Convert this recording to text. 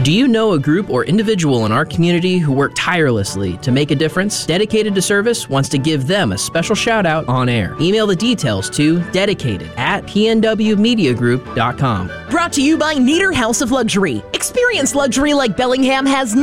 Do you know a group or individual in our community who work tirelessly to make a difference? Dedicated to Service wants to give them a special shout out on air. Email the details to dedicated@pnwmediagroup.com. Brought to you by Nieder House of Luxury. Experience luxury like Bellingham has